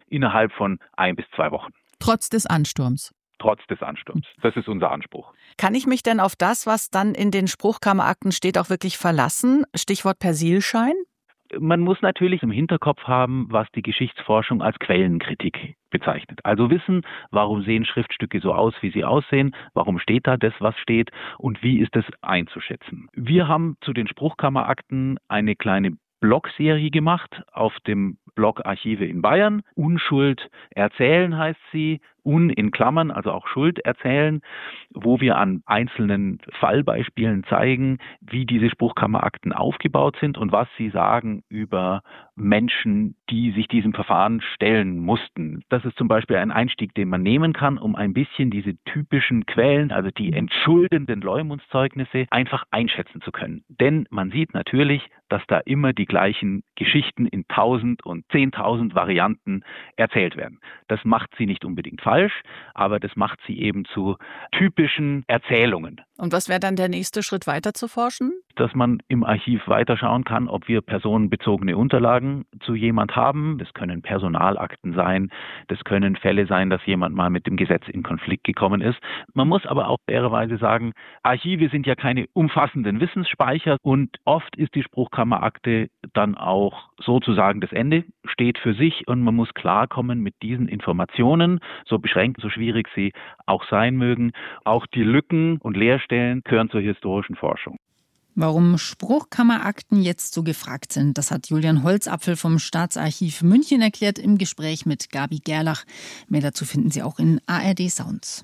innerhalb von 1 bis 2 Wochen. Trotz des Ansturms? Trotz des Ansturms. Das ist unser Anspruch. Kann ich mich denn auf das, was dann in den Spruchkammerakten steht, auch wirklich verlassen? Stichwort Persilschein? Man muss natürlich im Hinterkopf haben, was die Geschichtsforschung als Quellenkritik bezeichnet. Also wissen, warum sehen Schriftstücke so aus, wie sie aussehen, warum steht da das, was steht und wie ist es einzuschätzen. Wir haben zu den Spruchkammerakten eine kleine Blogserie gemacht auf dem Blog Archive in Bayern. Unschuld erzählen heißt sie. In Klammern, also auch Schuld erzählen, wo wir an einzelnen Fallbeispielen zeigen, wie diese Spruchkammerakten aufgebaut sind und was sie sagen über Menschen, die sich diesem Verfahren stellen mussten. Das ist zum Beispiel ein Einstieg, den man nehmen kann, um ein bisschen diese typischen Quellen, also die entschuldenden Leumundszeugnisse, einfach einschätzen zu können. Denn man sieht natürlich, dass da immer die gleichen Geschichten in 1000 und 10.000 Varianten erzählt werden. Das macht sie nicht unbedingt falsch, aber das macht sie eben zu typischen Erzählungen. Und was wäre dann der nächste Schritt, weiter zu forschen? Dass man im Archiv weiterschauen kann, ob wir personenbezogene Unterlagen zu jemand haben. Das können Personalakten sein, das können Fälle sein, dass jemand mal mit dem Gesetz in Konflikt gekommen ist. Man muss aber auch fairerweise sagen, Archive sind ja keine umfassenden Wissensspeicher und oft ist die Spruchkammerakte dann auch sozusagen das Ende, steht für sich und man muss klarkommen mit diesen Informationen, so beschränkt, so schwierig sie auch sein mögen. Auch die Lücken und Leerstellen gehören zur historischen Forschung. Warum Spruchkammerakten jetzt so gefragt sind, das hat Julian Holzapfel vom Staatsarchiv München erklärt im Gespräch mit Gabi Gerlach. Mehr dazu finden Sie auch in ARD Sounds.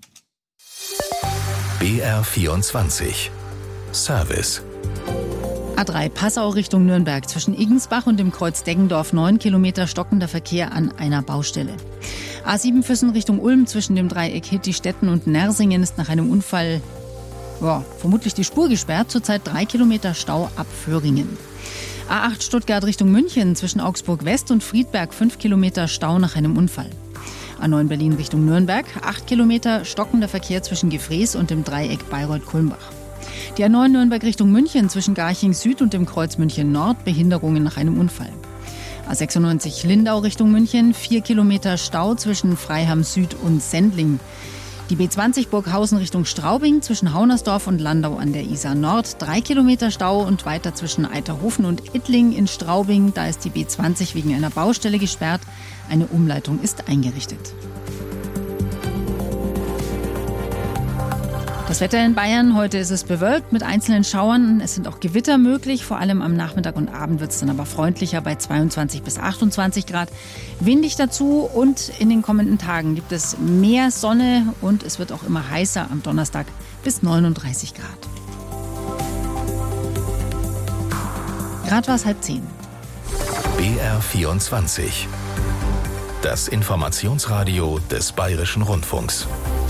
BR24 Service. A3 Passau Richtung Nürnberg. Zwischen Iggensbach und dem Kreuz Deggendorf 9 Kilometer stockender Verkehr an einer Baustelle. A7 Füssen Richtung Ulm zwischen dem Dreieck Hitti-Stetten und Nersingen ist nach einem Unfall vermutlich die Spur gesperrt. Zurzeit 3 Kilometer Stau ab Föhringen. A8 Stuttgart Richtung München zwischen Augsburg West und Friedberg 5 Kilometer Stau nach einem Unfall. A9 Berlin Richtung Nürnberg 8 Kilometer stockender Verkehr zwischen Gefrees und dem Dreieck Bayreuth-Kulmbach. Die A9 Nürnberg Richtung München zwischen Garching Süd und dem Kreuz München Nord Behinderungen nach einem Unfall. A96 Lindau Richtung München 4 Kilometer Stau zwischen Freiham Süd und Sendling. Die B20 Burghausen Richtung Straubing zwischen Haunersdorf und Landau an der Isar Nord 3 Kilometer Stau und weiter zwischen Eiterhofen und Ittling in Straubing. Da ist die B20 wegen einer Baustelle gesperrt. Eine Umleitung ist eingerichtet. Das Wetter in Bayern, heute ist es bewölkt mit einzelnen Schauern. Es sind auch Gewitter möglich, vor allem am Nachmittag und Abend wird es dann aber freundlicher bei 22 bis 28 Grad. Windig dazu und in den kommenden Tagen gibt es mehr Sonne und es wird auch immer heißer am Donnerstag bis 39 Grad. Gerade war es 9:30. BR24 Das Informationsradio des Bayerischen Rundfunks.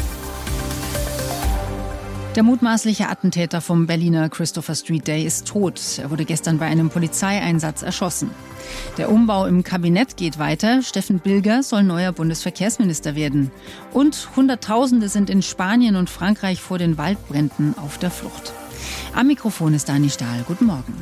Der mutmaßliche Attentäter vom Berliner Christopher Street Day ist tot. Er wurde gestern bei einem Polizeieinsatz erschossen. Der Umbau im Kabinett geht weiter. Steffen Bilger soll neuer Bundesverkehrsminister werden. Und Hunderttausende sind in Spanien und Frankreich vor den Waldbränden auf der Flucht. Am Mikrofon ist Dani Stahl. Guten Morgen.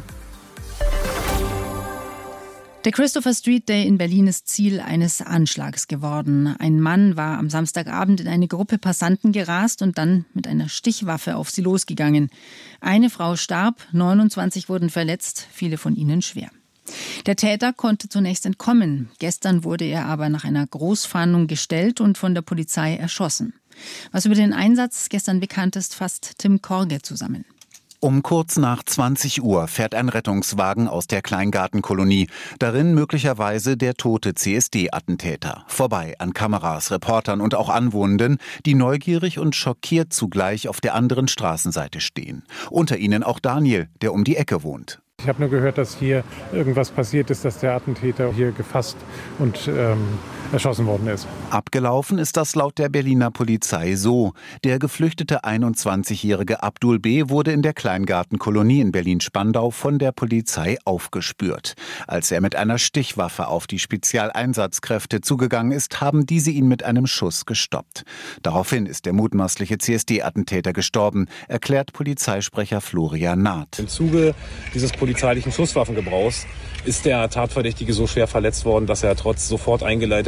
Der Christopher Street Day in Berlin ist Ziel eines Anschlags geworden. Ein Mann war am Samstagabend in eine Gruppe Passanten gerast und dann mit einer Stichwaffe auf sie losgegangen. Eine Frau starb, 29 wurden verletzt, viele von ihnen schwer. Der Täter konnte zunächst entkommen. Gestern wurde er aber nach einer Großfahndung gestellt und von der Polizei erschossen. Was über den Einsatz gestern bekannt ist, fasst Tim Korge zusammen. Um kurz nach 20 Uhr fährt ein Rettungswagen aus der Kleingartenkolonie. Darin möglicherweise der tote CSD-Attentäter. Vorbei an Kameras, Reportern und auch Anwohnenden, die neugierig und schockiert zugleich auf der anderen Straßenseite stehen. Unter ihnen auch Daniel, der um die Ecke wohnt. Ich habe nur gehört, dass hier irgendwas passiert ist, dass der Attentäter hier gefasst und erschossen worden ist. Abgelaufen ist das laut der Berliner Polizei so. Der geflüchtete 21-jährige Abdul B. wurde in der Kleingartenkolonie in Berlin-Spandau von der Polizei aufgespürt. Als er mit einer Stichwaffe auf die Spezialeinsatzkräfte zugegangen ist, haben diese ihn mit einem Schuss gestoppt. Daraufhin ist der mutmaßliche CSD-Attentäter gestorben, erklärt Polizeisprecher Florian Naht. Im Zuge dieses polizeilichen Schusswaffengebrauchs ist der Tatverdächtige so schwer verletzt worden, dass er trotz sofort eingeleiteter